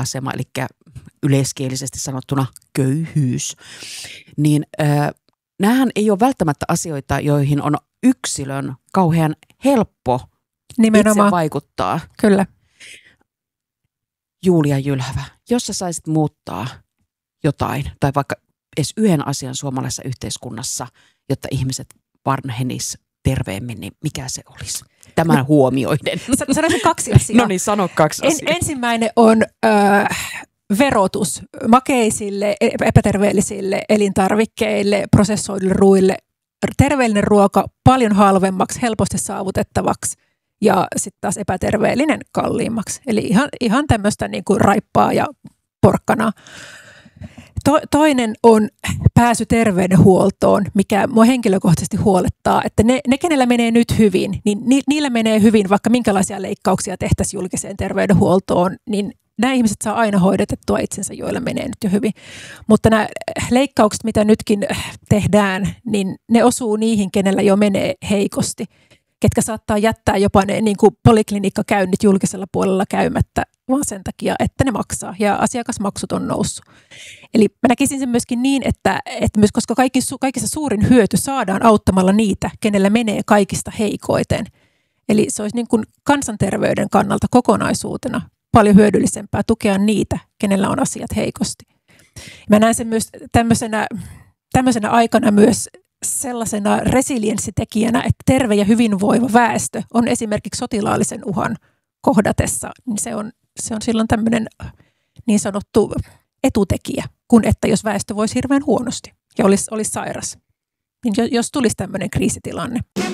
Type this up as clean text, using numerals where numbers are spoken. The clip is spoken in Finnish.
aliasema, eli yleiskielisesti sanottuna köyhyys, niin näähän ei ole välttämättä asioita, joihin on yksilön kauhean helppo nimenomaan itse vaikuttaa. Kyllä. Julia Jylhävä, jos sä saisit muuttaa jotain, tai vaikka edes yhden asian suomalaisessa yhteiskunnassa, jotta ihmiset vanhenis terveemmin, niin mikä se olisi? Tämän huomioiden. Sanoisin 2 asiaa. No niin, sano 2 asiaa. Ensimmäinen on verotus makeisille, epäterveellisille elintarvikkeille, prosessoiduille ruuille. Terveellinen ruoka paljon halvemmaksi, helposti saavutettavaksi ja sitten taas epäterveellinen kalliimmaksi. Eli ihan tämmöistä niin kuin raippaa ja porkkanaa. Toinen on pääsy terveydenhuoltoon, mikä minua henkilökohtaisesti huolettaa, että ne kenellä menee nyt hyvin, niin niillä menee hyvin, vaikka minkälaisia leikkauksia tehtäisiin julkiseen terveydenhuoltoon, niin nämä ihmiset saa aina hoidetettua itsensä, joilla menee nyt jo hyvin. Mutta nämä leikkaukset, mitä nytkin tehdään, niin ne osuu niihin, kenellä jo menee heikosti, ketkä saattaa jättää jopa ne niin kuin poliklinikkakäynnit julkisella puolella käymättä, vaan sen takia, että ne maksaa ja asiakasmaksut on noussut. Eli mä näkisin sen myöskin niin, että myös koska kaikissa suurin hyöty saadaan auttamalla niitä, kenellä menee kaikista heikoiten. Eli se olisi niin kuin kansanterveyden kannalta kokonaisuutena paljon hyödyllisempää tukea niitä, kenellä on asiat heikosti. Mä näen sen myös tämmöisenä aikana myös sellaisena resilienssitekijänä, että terve ja hyvinvoiva väestö on esimerkiksi sotilaallisen uhan kohdatessa, niin se on silloin tämmöinen niin sanottu etutekijä, kun että jos väestö voisi hirveän huonosti ja olisi sairas, niin jos tulisi tämmöinen kriisitilanne.